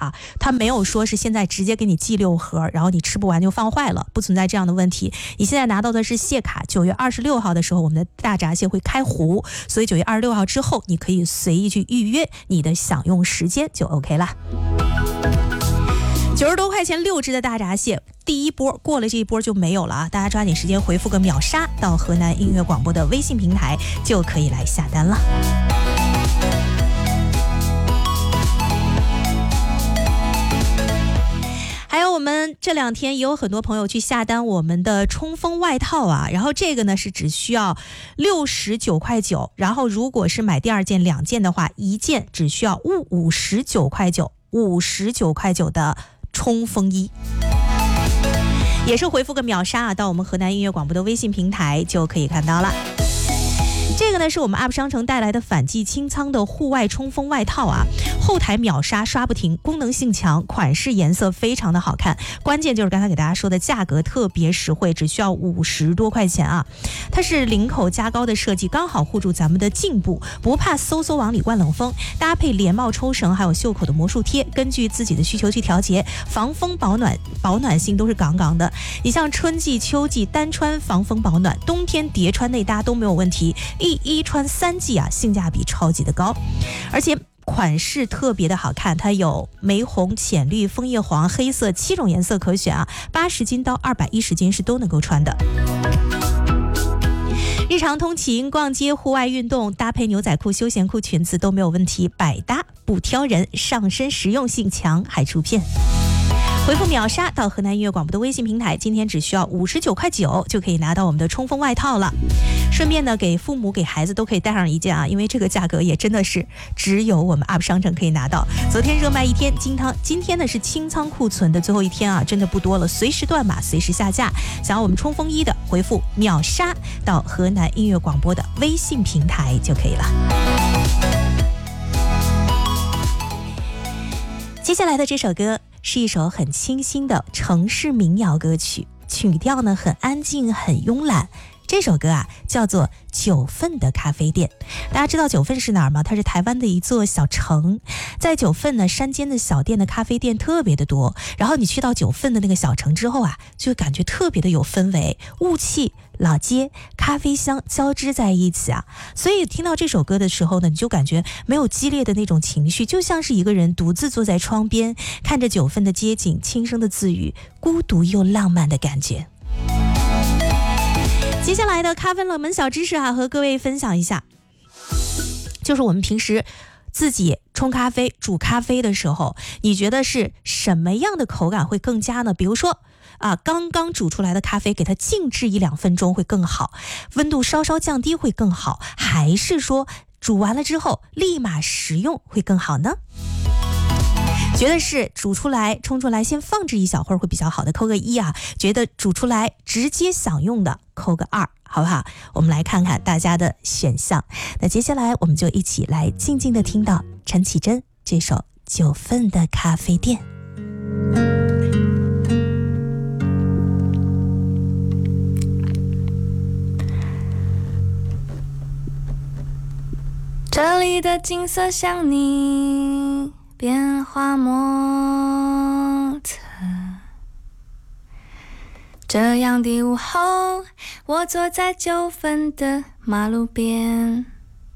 啊，它没有说是现在直接给你寄6盒，然后你吃不完就放坏了，不存在这样的问题。你现在拿到的是蟹卡，9月26号的时候我们的大闸蟹会开壶，所以9月26号之后你可以随意去预约你的享用时间就 OK 了。90多块钱6只的大闸蟹，第一波过了这一波就没有了啊！大家抓紧时间回复个秒杀到河南音乐广播的微信平台，就可以来下单了。还有我们这2天也有很多朋友去下单我们的冲锋外套啊，然后这个呢是只需要69.9块，然后如果是买第2件2件的话，1件只需要59.9块，59.9块的冲锋衣。也是回复个秒杀啊，到我们河南音乐广播的微信平台就可以看到了。这个呢是我们 UP 商城带来的反季清仓的户外冲锋外套啊，后台秒杀刷不停，功能性强，款式颜色非常的好看，关键就是刚才给大家说的价格特别实惠，只需要50多块钱啊。它是领口加高的设计，刚好护住咱们的颈部，不怕嗖往里灌冷风，搭配连帽抽绳还有袖口的魔术贴，根据自己的需求去调节，防风保暖性都是杠杠的。你像春季秋季单穿防风保暖，冬天叠穿内搭都没有问题，一穿3季啊，性价比超级的高，而且款式特别的好看，它有玫红、浅绿、枫叶黄、黑色7种颜色可选啊，80斤到210斤是都能够穿的。日常通勤、逛街、户外运动，搭配牛仔裤、休闲裤、裙子都没有问题，百搭不挑人，上身实用性强，还出片。回复秒杀到河南音乐广播的微信平台，今天只需要59.9块就可以拿到我们的冲锋外套了。顺便呢，给父母给孩子都可以带上一件啊，因为这个价格也真的是只有我们 UP 商城可以拿到。昨天热卖一天，今天呢是清仓库存的最后一天啊，真的不多了，随时断码，随时下架。想要我们冲锋衣的，回复秒杀到河南音乐广播的微信平台就可以了。接下来的这首歌是一首很清新的城市民谣歌曲，曲调呢很安静很慵懒。这首歌啊叫做九份的咖啡店。大家知道九份是哪儿吗？它是台湾的一座小城。在九份呢，山间的小店的咖啡店特别的多，然后你去到九份的那个小城之后啊，就感觉特别的有氛围，雾气、老街、咖啡香交织在一起啊。所以听到这首歌的时候呢，你就感觉没有激烈的那种情绪，就像是一个人独自坐在窗边，看着九份的街景，轻声的自语，孤独又浪漫的感觉。接下来的咖啡冷门小知识啊，和各位分享一下，就是我们平时自己冲咖啡、煮咖啡的时候，你觉得是什么样的口感会更佳呢？比如说刚刚煮出来的咖啡，给它静置1-2分钟会更好，温度稍稍降低会更好，还是说煮完了之后立马食用会更好呢？觉得是煮出来冲出来先放置一小会儿会比较好的，扣个1啊；觉得煮出来直接享用的，扣个2，好不好？我们来看看大家的选项。那接下来我们就一起来静静的听到陈绮贞这首《九份的咖啡店》。 这里的景色像你变化莫测，这样的午后，我坐在九份的马路边，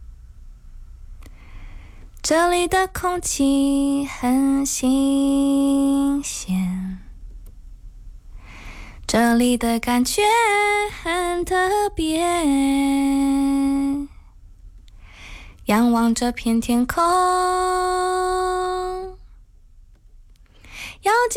这里的空气很新鲜，这里的感觉很特别，仰望这片天空，